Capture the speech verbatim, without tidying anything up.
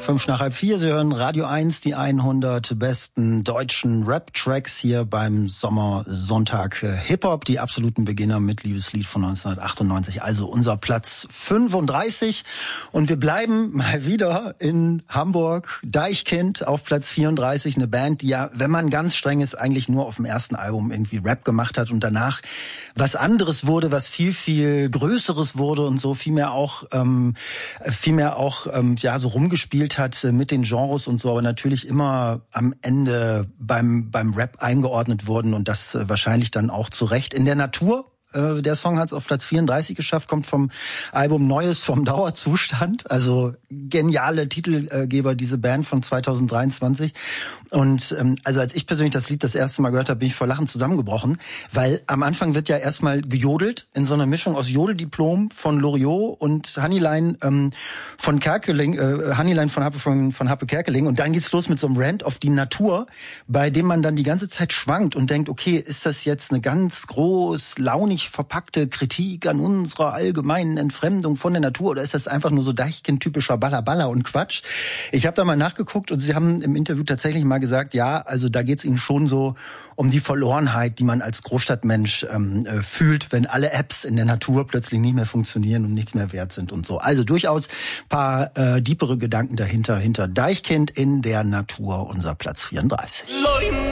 Fünf nach halb vier, Sie hören Radio eins, die hundert besten deutschen Rap-Tracks hier beim Sommersonntag Hip-Hop. Die absoluten Beginner mit Liebeslied von neunzehnhundertachtundneunzig, also unser Platz fünfunddreißig. Und wir bleiben mal wieder in Hamburg. Deichkind auf Platz vierunddreißig, eine Band, die ja, wenn man ganz streng ist, eigentlich nur auf dem ersten Album irgendwie Rap gemacht hat und danach was anderes wurde, was viel, viel Größeres wurde und so viel mehr auch, ähm, viel mehr auch, ähm, ja, so rumgespielt hat mit den Genres und so, aber natürlich immer am Ende beim beim Rap eingeordnet wurden und das äh, wahrscheinlich dann auch zu Recht. In der Natur, äh, der Song hat es auf Platz vierunddreißig geschafft, kommt vom Album Neues vom Dauerzustand, also geniale Titelgeber, diese Band von zweitausenddreiundzwanzig. Und ähm, also als ich persönlich das Lied das erste Mal gehört habe, bin ich vor Lachen zusammengebrochen, weil am Anfang wird ja erstmal gejodelt in so einer Mischung aus Jodeldiplom von Loriot und Honeyline ähm, von Kerkeling, äh, Honeyline von Happe von, von Happe Kerkeling, und dann geht's los mit so einem Rant auf die Natur, bei dem man dann die ganze Zeit schwankt und denkt, okay, ist das jetzt eine ganz groß launig verpackte Kritik an unserer allgemeinen Entfremdung von der Natur oder ist das einfach nur so Deichkind-typischer Balla-Balla und Quatsch? Ich habe da mal nachgeguckt und Sie haben im Interview tatsächlich mal gesagt, ja, also da geht's Ihnen schon so um die Verlorenheit, die man als Großstadtmensch ähm, äh, fühlt, wenn alle Apps in der Natur plötzlich nicht mehr funktionieren und nichts mehr wert sind und so. Also durchaus paar äh, deepere Gedanken dahinter, hinter Deichkind in der Natur, unser Platz vierunddreißig.